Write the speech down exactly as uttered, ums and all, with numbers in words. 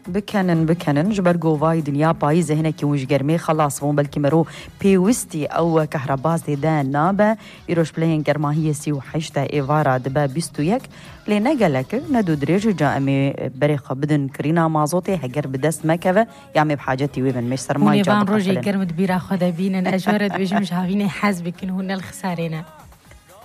بكنن بكنن جبر جوفاي دنيا بايزة هنا كي وش جرمي خلاص فون بلكي مرو بيوستي أو كهرباز دا نابا يروش بلين جرماهية سي وحشتا إيفارا دبا بيستو يك لنا قالك ندو دريج جا أمي بريقة بدن كرينا مازوتي هجر بدست مكفة يعمي بحاجتي ويبن مش سرماي جاب روجي جرمت بيرا خدا بينا أجورد بيجمش هافيني حزبك إنه هن الخسارينا